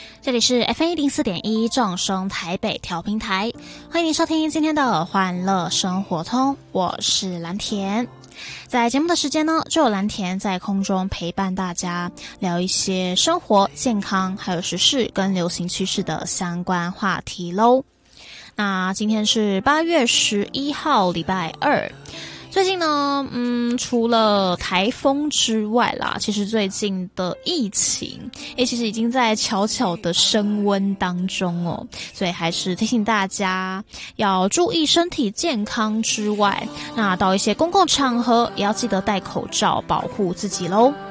这里是 FM104.1 正声台北调频台，欢迎您收听今天的欢乐生活通，我是蓝田。在节目的时间呢，就有蓝田在空中陪伴大家聊一些生活、健康还有时事跟流行趋势的相关话题咯。那今天是8月11号礼拜二。最近呢，除了台风之外啦，其实最近的疫情，其实已经在悄悄的升温当中哦，所以还是提醒大家要注意身体健康之外，那到一些公共场合也要记得戴口罩，保护自己咯。